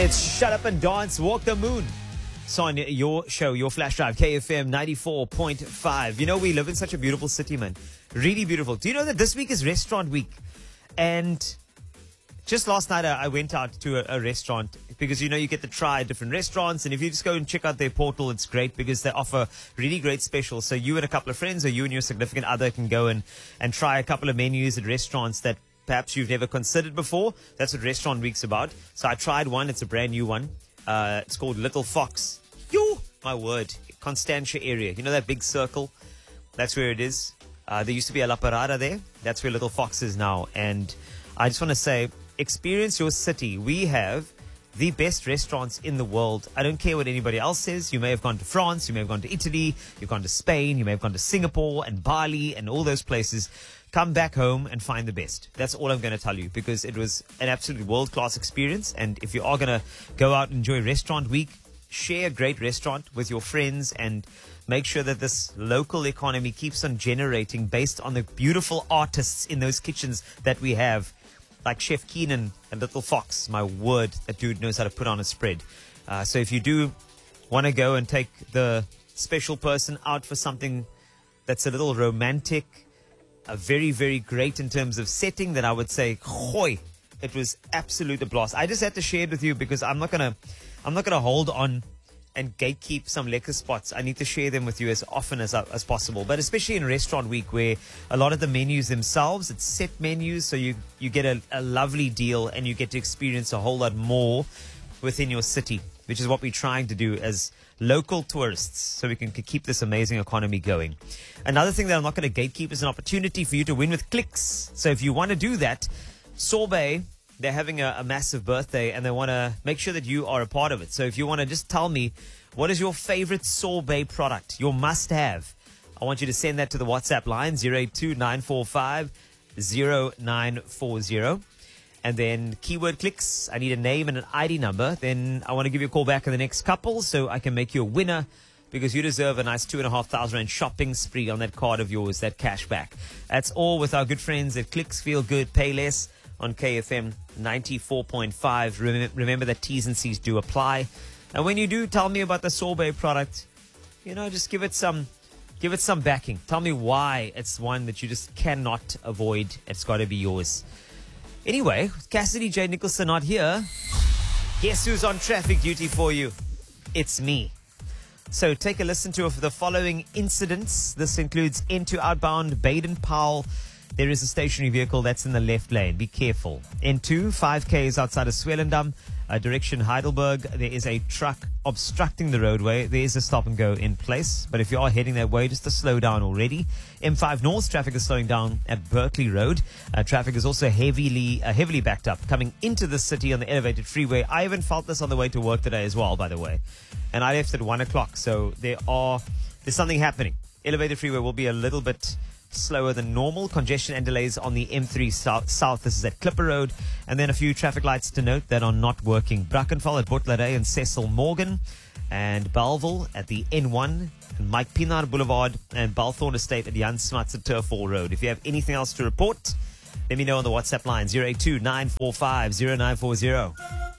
It's Shut Up and Dance, Walk the Moon. It's on your show, your flash drive, KFM 94.5. You know, we live in such a beautiful city, man. Really beautiful. Do you know that this week is restaurant week? And just last night, I went out to a restaurant because, you know, you get to try different restaurants. And if you just go and check out their portal, it's great because they offer really great specials. So you and a couple of friends or you and your significant other can go and try a couple of menus at restaurants that perhaps you've never considered before. That's what Restaurant Week's about. So I tried one. It's a brand new one. It's called Little Fox. Yo, my word. Constantia area. You know that big circle? That's where it is. There used to be a La Parada there. That's where Little Fox is now. And I just want to say, experience your city. We have the best restaurants in the world. I don't care what anybody else says. You may have gone to France. You may have gone to Italy. You've gone to Spain. You may have gone to Singapore and Bali and all those places. Come back home and find the best. That's all I'm going to tell you because it was an absolute world-class experience. And if you are going to go out and enjoy Restaurant Week, share a great restaurant with your friends and make sure that this local economy keeps on generating based on the beautiful artists in those kitchens that we have, like Chef Keenan and Little Fox. My word, that dude knows how to put on a spread. So if you do want to go and take the special person out for something that's a little romantic, a very, very great in terms of setting, then I would say, hoy, it was absolute a blast. I just had to share it with you because I'm not gonna hold on and gatekeep some liquor spots. I need to share them with you as often as possible. But especially in Restaurant Week, where a lot of the menus themselves, it's set menus, so you get a lovely deal and you get to experience a whole lot more within your city, which is what we're trying to do as local tourists, so we can keep this amazing economy going. Another thing that I'm not going to gatekeep is an opportunity for you to win with Clicks. So if you want to do that, Sorbet, they're having a massive birthday and they want to make sure that you are a part of it. So if you want to just tell me, what is your favorite Sorbet product, your must-have? I want you to send that to the WhatsApp line, 082-945-0940. And then keyword Clicks. I need a name and an ID number. Then I want to give you a call back in the next couple so I can make you a winner because you deserve a nice 2,500 Rand shopping spree on that card of yours, that cash back. That's all with our good friends at Clicks. Feel good, pay less on KFM 94.5. Remember that T's and C's do apply. And when you do, tell me about the Sorbet product. You know, just give it some backing. Tell me why it's one that you just cannot avoid. It's got to be yours. Anyway, Cassidy J. Nicholson not here. Guess who's on traffic duty for you? It's me. So take a listen to the following incidents. This includes N2 outbound Baden-Powell. There is a stationary vehicle that's in the left lane. Be careful. N2, 5K is outside of Swellendam. Direction Heidelberg, there is a truck obstructing the roadway. There is a stop and go in place. But if you are heading that way, just to slow down already. M5 North, traffic is slowing down at Berkeley Road. Traffic is also heavily backed up coming into the city on the elevated freeway. I even felt this on the way to work today as well, by the way. And I left at 1 o'clock. So there's something happening. Elevated freeway will be a little bit slower than normal. Congestion and delays on the M3 South. This is at Clipper Road. And then a few traffic lights to note that are not working. Brackenfell at Butlerday and Cecil Morgan. And Belleville at the N1. And Mike Pinar Boulevard. And Balthorn Estate at Jan Smuts at Turf Hall Road. If you have anything else to report, let me know on the WhatsApp line, 082-945-0940.